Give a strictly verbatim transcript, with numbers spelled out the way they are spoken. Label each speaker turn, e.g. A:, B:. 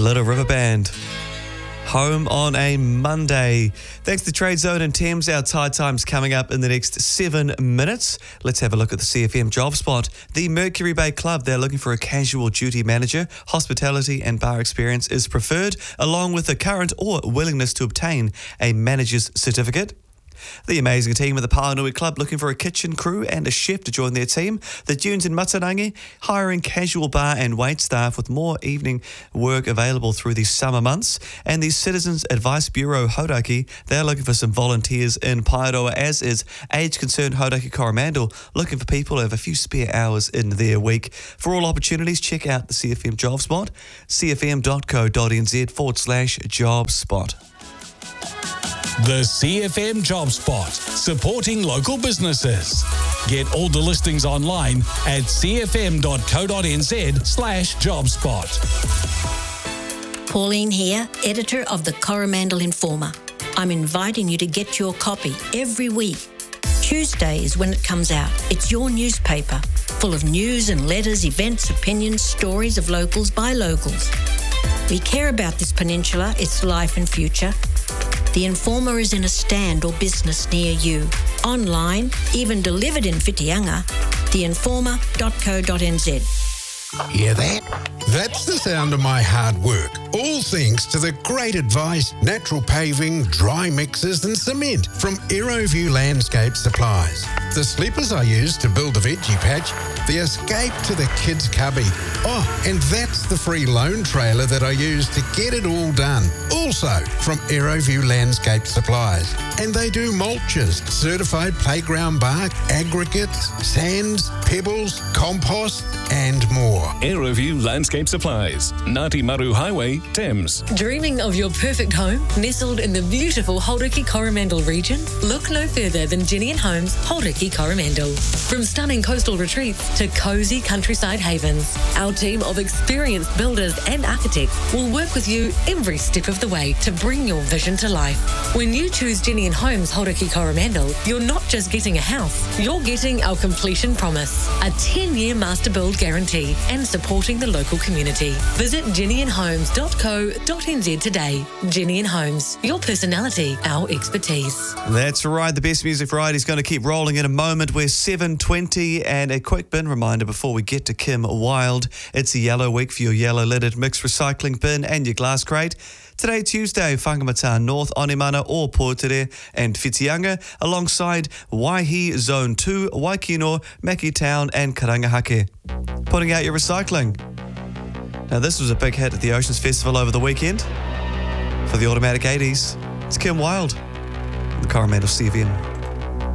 A: Little River Band. Home on a Monday. Thanks to Trade Zone and Thames, our tide time's coming up in the next seven minutes. Let's have a look at the C F M job spot. The Mercury Bay Club, they're looking for a casual duty manager. Hospitality and bar experience is preferred, along with a current or willingness to obtain a manager's certificate. The amazing team of the Pānui Club looking for a kitchen crew and a chef to join their team. The Dunes in Matarangi hiring casual bar and wait staff with more evening work available through the summer months. And the Citizens Advice Bureau Hauraki, they're looking for some volunteers in Paeroa, as is Age Concerned Hauraki Coromandel, looking for people who have a few spare hours in their week. For all opportunities, check out the C F M job spot, cfm.co.nz forward slash job spot.
B: The C F M Job Spot, supporting local businesses. Get all the listings online at cfm.co.nz slash jobspot.
C: Pauline here, editor of the Coromandel Informer. I'm inviting you to get your copy every week. Tuesday is when it comes out. It's your newspaper, full of news and letters, events, opinions, stories of locals by locals. We care about this peninsula, its life and future. The Informer is in a stand or business near you. Online, even delivered in Whitianga, the informer dot co dot n z.
D: Hear that? That's the sound of my hard work. All thanks to the great advice, natural paving, dry mixes and cement from Aeroview Landscape Supplies. The sleepers I use to build the veggie patch, the escape to the kids' cubby. Oh, and that's the free loan trailer that I use to get it all done. Also from Aeroview Landscape Supplies. And they do mulches, certified playground bark, aggregates, sands, pebbles, compost and more.
B: Aeroview Landscape Supplies, Ngāti Maru Highway, Thames.
E: Dreaming of your perfect home nestled in the beautiful Hauraki Coromandel region? Look no further than Jenny and Homes Hauraki Coromandel. From stunning coastal retreats to cosy countryside havens, our team of experienced builders and architects will work with you every step of the way to bring your vision to life. When you choose Jenny and Homes Hauraki Coromandel, you're not just getting a house, you're getting our completion promise, a ten-year master build guarantee and supporting the local community. Visit jenny and homes dot co dot n z today. Jenny and Homes, your personality, our expertise.
A: That's right, the best music variety is going to keep rolling in a moment. We're seven twenty, and a quick bin reminder before we get to Kim Wilde. It's a yellow week for your yellow lidded mixed recycling bin and your glass crate. Today, Tuesday, Whangamata North, Onimana or Portere and Whitianga, alongside Waihi Zone two, Waikino, Maki Town and Karangahake. Putting out your recycling. Now, this was a big hit at the Oceans Festival over the weekend. For the Automatic eighties, it's Kim Wilde, the Coromandel C V M.